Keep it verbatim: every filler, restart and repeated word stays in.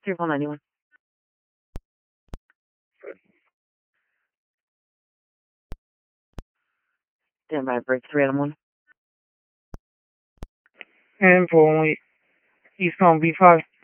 three four nine one. Stand by, break three Adam one. And four one eight. East Palm B five.